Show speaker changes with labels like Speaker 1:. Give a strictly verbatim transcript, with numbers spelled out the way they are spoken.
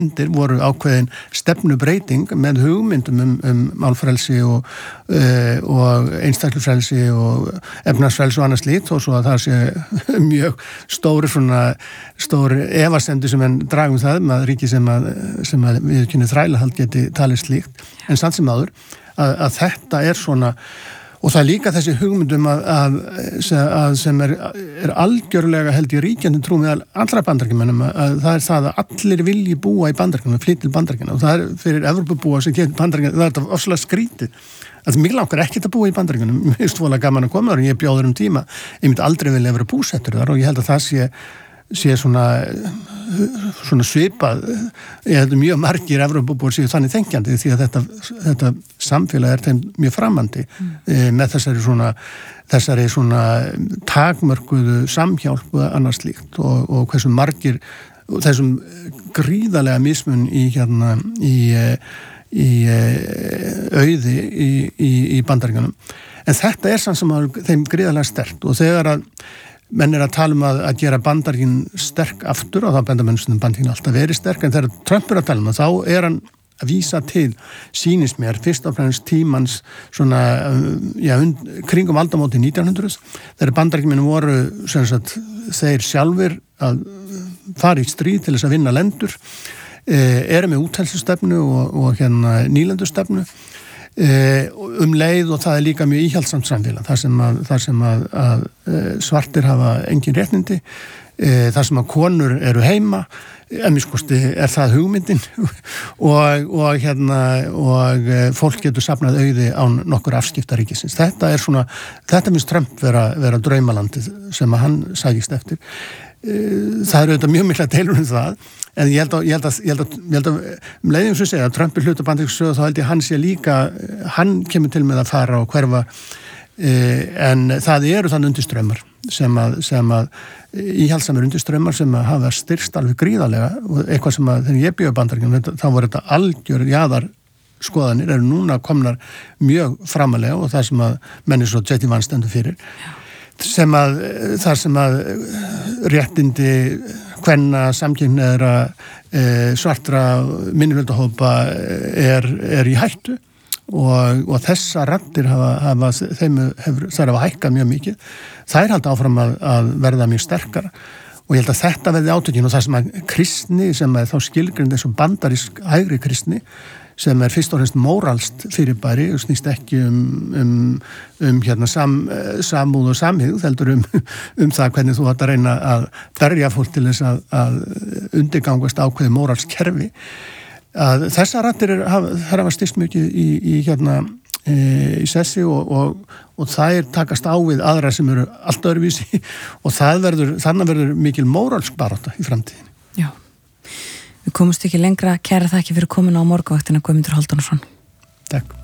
Speaker 1: voru ákveðin stefnubreiting með hugmyndum um, um málfrelsi og, uh, og einstaklingsfrelsi og efnahagsfrelsi og annars slíkt og svo að það sé mjög stóri svona, stóri efasemdi sem en dragum það með ríki sem að, sem að við kynni þrælahald geti talið slíkt en samt sem áður að, að þetta er svona og það er líka þessi hugmyndum að, að, að sem er, er algjörlega held ég ríkjandi trú með allra bandaríkjamönnum að það er það að allir vilji búa í bandaríkjunum, flytja til bandaríkjunum og það er fyrir Evrópubúa sem getur bandaríkjunum, það er þetta ofslega skrítið. Að mig langar ekkert að búa í bandaríkjunum, mér finnst voðalega gaman að koma þar og ég bjóður um tíma, ég myndi aldrei vilja vera búsettur þar og ég held að það sé sé svona, svona svipað, ég held að mjög margir Evrópubúar séu þannig þengjandi því að þetta, þetta samfélag er þeim mjög framandi mm. e, með þessari svona, þessari svona takmörkuðu samhjálp og annars slíkt og, og hversu margir, þessum gríðarlega mismun í hérna, í, í auði í, í, í bandaríkjunum. En þetta er samt sem að þeim gríðarlega sterkt og þegar að menn er að tala um að, að gera Bandaríkin sterk aftur og þá benda menn sem Bandaríkin alltaf verið sterk en þegar Trump er að tala um það þá er hann að vísa til sýnist mér fyrst og fremst tímans svona já, kringum aldamóti nítján hundruð þegar Bandaríkjamenn voru sem sagt, þeir sjálfir að fara í stríð til þess að vinna lendur eru með úthelsustefnu og, og hérna nýlendustefnu um leið og það er líka mjög íhjaldsamt samfélag þar sem að, þar sem að, að svartir hafa engin réttindi þar sem að konur eru heima emiskosti er það hugmyndin og, og hérna og fólk getur safnað auði án nokkur afskipta ríkisins. Þetta er svona þetta minnst Trump vera, vera draumalandið sem að hann sækist eftir. Það eru auðvitað mjög mikla deilur um það en ég held að, ég held að, ég held að, ég held að um leiðum sem segja að Trump er hluta bandaríkjasögu þá held ég hann sé líka, hann kemur til með að fara og hverfa en það eru þannig undirströmmar sem að, sem að íhaldsamir undirströmmar sem að hafa styrst alveg gríðarlega og eitthvað sem að þegar ég byggjum bandaríkjunum þá voru þetta algjör jaðar skoðanir eru núna komnar mjög framalega og það sem að menni svo J D Vance stendur fyrir sem að þar sem að réttindi kvenna, samkynhneigðra, e, svartra minnihlutahópa er, er í hættu og, og þessa raddir hafa, hafa þeim hefur, þær hafa hækkað mjög mikið. Þær halda áfram að, að verða mjög sterkara og ég held að þetta verði átökin og það sem að kristni sem að þá skilgrind eins og bandarísk hægri kristni sem er fyrst og fremst móralst fyrirbæri og snýst ekki um, um, um hérna sam, samúð og samhygð heldur um, um það hvernig þú átt að reyna að berja fólk til þess að, að undirgangast ákveði móralst kerfi að þessar raddir hafa styrst mikið í, í hérna e, í sessi og, og, og það er takast á við aðra sem eru allt öðruvísi og það verður, þannig verður mikil móralsk barátta í framtíðinni.
Speaker 2: Já. Við komumst ekki lengra, kæra þakki fyrir komin á morgunvaktina Guðmundur Hálfdanarson.
Speaker 1: Takk.